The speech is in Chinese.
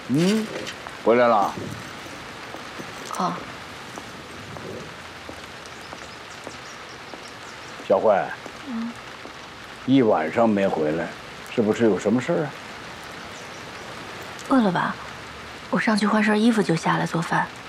嗯，回来了。 哦。 小慧。一晚上没回来，是不是有什么事儿啊？ 饿了吧？我上去换身衣服就下来做饭。